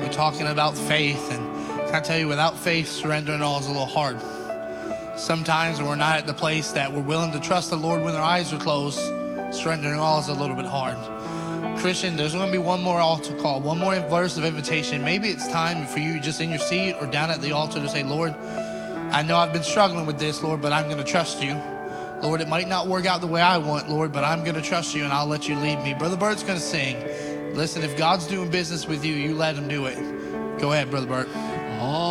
we're talking about faith, and can I tell you, without faith, surrendering all is a little hard. Sometimes when we're not at the place that we're willing to trust the Lord when our eyes are closed, surrendering all is a little bit hard. Christian, there's going to be one more altar call, one more verse of invitation. Maybe it's time for you just in your seat or down at the altar to say, Lord, I know I've been struggling with this, Lord, but I'm going to trust you. Lord, it might not work out the way I want, Lord, but I'm going to trust you and I'll let you lead me. Brother Bert's going to sing. Listen, if God's doing business with you, you let him do it. Go ahead, Brother Bert.